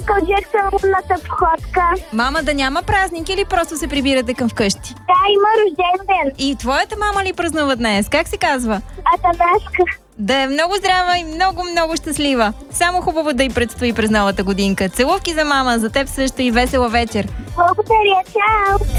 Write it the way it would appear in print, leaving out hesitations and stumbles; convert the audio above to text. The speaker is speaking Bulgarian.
Кълджерсамната обходка. Мама да няма празник или просто се прибирате към вкъщи? Да, има рожден ден. И твоята мама ли празнува днес? Как се казва? Атанаска. Да е много здрава и много щастлива. Само хубаво да й предстои през новата годинка. Целувки за мама, за теб също и весела вечер. Благодаря, чао!